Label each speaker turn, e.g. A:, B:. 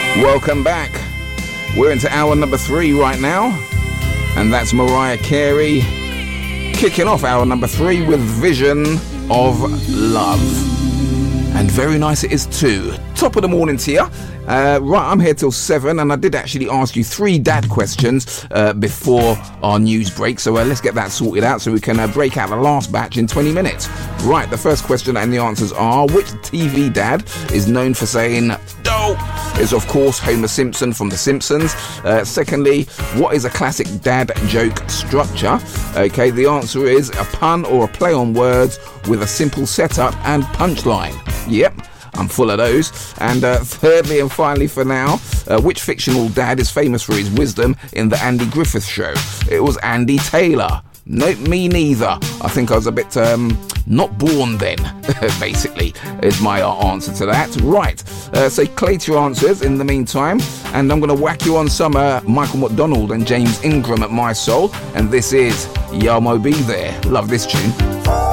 A: Welcome back. We're into hour number 3 right now, and that's Mariah Carey kicking off hour number 3 with Vision of Love. And very nice it is too. Top of the morning to you. Right, I'm here till 7, and I did actually ask you 3 dad questions before our news break, so let's get that sorted out so we can break out the last batch in 20 minutes. Right, the first question and the answers are: which TV dad is known for saying "no"? Is of course Homer Simpson from The Simpsons. Secondly, what is a classic dad joke structure? Okay, the answer is a pun or a play on words with a simple setup and punchline. Yep, I'm full of those. And thirdly and finally for now, which fictional dad is famous for his wisdom in the Andy Griffith Show? It was Andy Taylor. Nope, me neither. I think I was a bit not born then, basically, is my answer to that. Right, so collate your answers in the meantime, and I'm going to whack you on some Michael McDonald and James Ingram at My Soul, and this is Yelmo Be There. Love this tune.